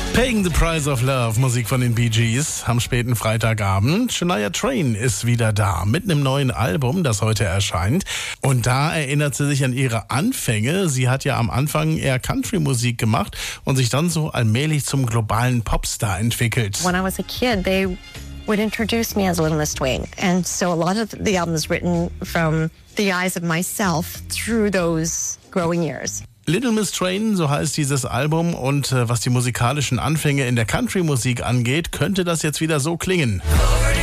Paying the Price of Love, Musik von den Bee Gees am späten Freitagabend. Shania Twain ist wieder da mit einem neuen Album, das heute erscheint. Und da erinnert sie sich an ihre Anfänge. Sie hat ja am Anfang eher Country-Musik gemacht und sich dann so allmählich zum globalen Popstar entwickelt. When I was a kid, they would introduce me as Little Miss Twain. And so a lot of the album is written from the eyes of myself through those growing years. Little Miss Twain, so heißt dieses Album, und was die musikalischen Anfänge in der Country-Musik angeht, könnte das jetzt wieder so klingen.